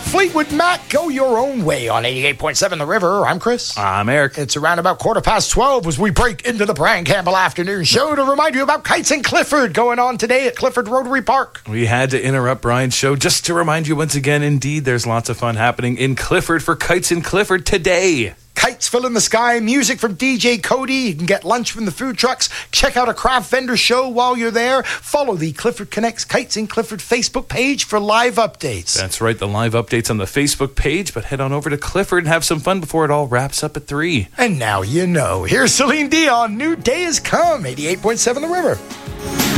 Fleetwood Mac, Go Your Own Way on 88.7 The River. I'm Chris. I'm Eric. It's around about 12:15 as we break into the Brian Campbell Afternoon Show to remind you about Kites in Clifford going on today at Clifford Rotary Park. We had to interrupt Brian's show just to remind you once again, indeed, there's lots of fun happening in Clifford for Kites in Clifford today. Kites fill in the sky, music from DJ Cody. You can get lunch from the food trucks. Check out a craft vendor show while you're there. Follow the Clifford Connects Kites in Clifford Facebook page for live updates. That's right, the live updates on the Facebook page, but head on over to Clifford and have some fun before it all wraps up at 3. And now you know. Here's Celine Dion. New Day Has Come, 88.7 The River.